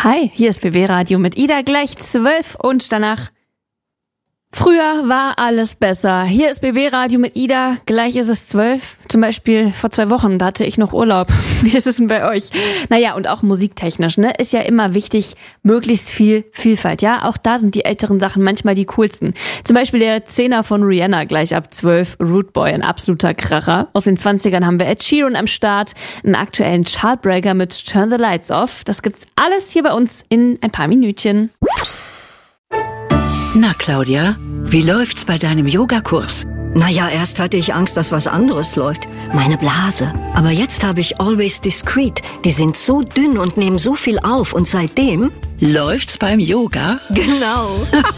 Hi, hier ist BB Radio mit Ida, gleich 12 und danach früher war alles besser. Hier ist BB Radio mit Ida, gleich ist es 12. Zum Beispiel vor 2 Wochen, da hatte ich noch Urlaub. Wie ist es denn bei euch? Naja, und auch musiktechnisch, ne? Ist ja immer wichtig, möglichst viel Vielfalt, ja? Auch da sind die älteren Sachen manchmal die coolsten. Zum Beispiel der 10er von Rihanna gleich ab 12, Rude Boy, ein absoluter Kracher. Aus den 20ern haben wir Ed Sheeran am Start, einen aktuellen Chartbreaker mit Turn the Lights Off. Das gibt's alles hier bei uns in ein paar Minütchen. Na, Claudia, wie läuft's bei deinem Yogakurs? Naja, erst hatte ich Angst, dass was anderes läuft. Meine Blase. Aber jetzt habe ich Always Discreet. Die sind so dünn und nehmen so viel auf. Und seitdem... Läuft's beim Yoga? Genau.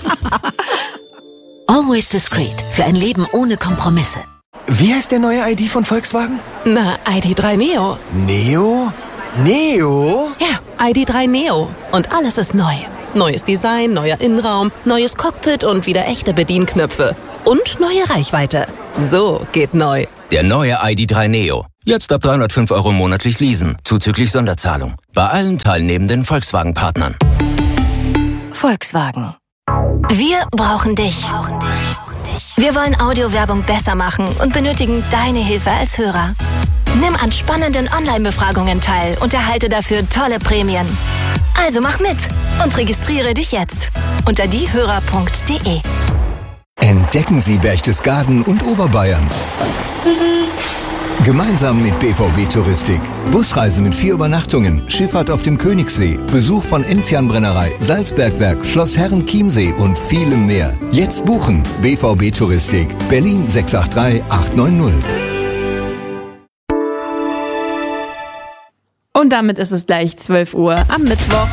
Always Discreet. Für ein Leben ohne Kompromisse. Wie heißt der neue ID von Volkswagen? Na, ID.3 Neo. Neo? Neo? Ja, ID.3 Neo. Und alles ist neu. Neues Design, neuer Innenraum, neues Cockpit und wieder echte Bedienknöpfe. Und neue Reichweite. So geht neu. Der neue ID.3 Neo. Jetzt ab 305 € monatlich leasen, zuzüglich Sonderzahlung. Bei allen teilnehmenden Volkswagen-Partnern. Volkswagen. Wir brauchen dich. Wir wollen Audiowerbung besser machen und benötigen deine Hilfe als Hörer. Nimm an spannenden Online-Befragungen teil und erhalte dafür tolle Prämien. Also mach mit und registriere dich jetzt unter diehörer.de. Entdecken Sie Berchtesgaden und Oberbayern. Gemeinsam mit BVB Touristik. Busreise mit 4 Übernachtungen, Schifffahrt auf dem Königssee, Besuch von Enzian-Brennerei, Salzbergwerk, Schloss Herren-Chiemsee und vielem mehr. Jetzt buchen. BVB Touristik. Berlin 683 890. Und damit ist es gleich 12 Uhr am Mittwoch.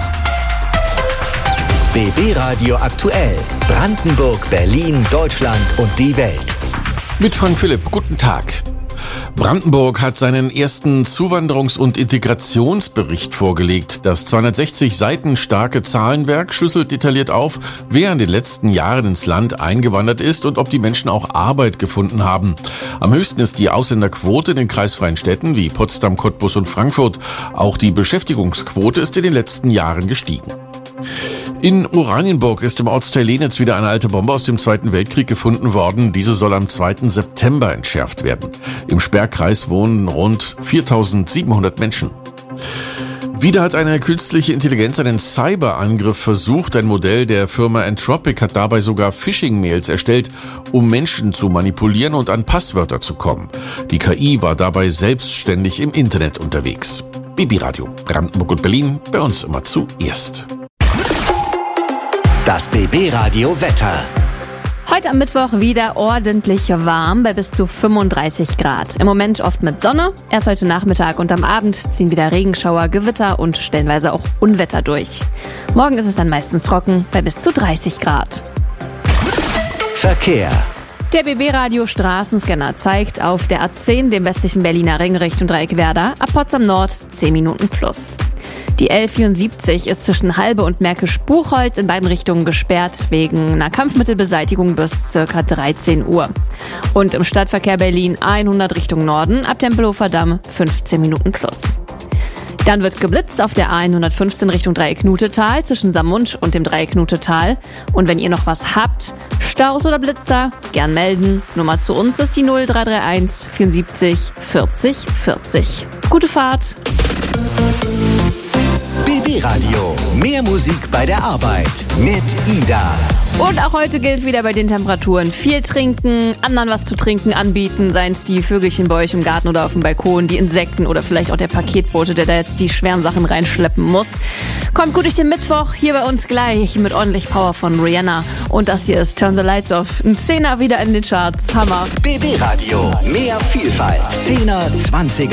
BB Radio aktuell. Brandenburg, Berlin, Deutschland und die Welt. Mit Frank Philipp, guten Tag. Brandenburg hat seinen ersten Zuwanderungs- und Integrationsbericht vorgelegt. Das 260 Seiten starke Zahlenwerk schlüsselt detailliert auf, wer in den letzten Jahren ins Land eingewandert ist und ob die Menschen auch Arbeit gefunden haben. Am höchsten ist die Ausländerquote in den kreisfreien Städten wie Potsdam, Cottbus und Frankfurt. Auch die Beschäftigungsquote ist in den letzten Jahren gestiegen. In Oranienburg ist im Ortsteil Lenitz wieder eine alte Bombe aus dem Zweiten Weltkrieg gefunden worden. Diese soll am 2. September entschärft werden. Im Sperrkreis wohnen rund 4.700 Menschen. Wieder hat eine künstliche Intelligenz einen Cyberangriff versucht. Ein Modell der Firma Anthropic hat dabei sogar Phishing-Mails erstellt, um Menschen zu manipulieren und an Passwörter zu kommen. Die KI war dabei selbstständig im Internet unterwegs. BB Radio, Brandenburg und Berlin, bei uns immer zuerst. Das BB Radio Wetter. Heute am Mittwoch wieder ordentlich warm bei bis zu 35 Grad. Im Moment oft mit Sonne. Erst heute Nachmittag und am Abend ziehen wieder Regenschauer, Gewitter und stellenweise auch Unwetter durch. Morgen ist es dann meistens trocken bei bis zu 30 Grad. Verkehr. Der BB-Radio Straßenscanner zeigt auf der A10, dem westlichen Berliner Ring Richtung Dreieck Werder, ab Potsdam Nord 10 Minuten plus. Die L74 ist zwischen Halbe und Märkisch-Buchholz in beiden Richtungen gesperrt wegen einer Kampfmittelbeseitigung bis ca. 13 Uhr. Und im Stadtverkehr Berlin 100 Richtung Norden ab Tempelhofer Damm 15 Minuten plus. Dann wird geblitzt auf der A115 Richtung Dreieck-Nutetal zwischen Saarmund und dem Dreieck-Nutetal. Und wenn ihr noch was habt, Staus oder Blitzer, gern melden. Nummer zu uns ist die 0331 74 40 40. Gute Fahrt! BB Radio. Mehr Musik bei der Arbeit mit Ida. Und auch heute gilt wieder bei den Temperaturen: viel trinken, anderen was zu trinken anbieten, seien es die Vögelchen bei euch im Garten oder auf dem Balkon, die Insekten oder vielleicht auch der Paketbote, der da jetzt die schweren Sachen reinschleppen muss. Kommt gut durch den Mittwoch, hier bei uns gleich mit ordentlich Power von Rihanna. Und das hier ist Turn the Lights Off, ein 10er wieder in den Charts, Hammer. BB Radio, mehr Vielfalt, 10er, 20er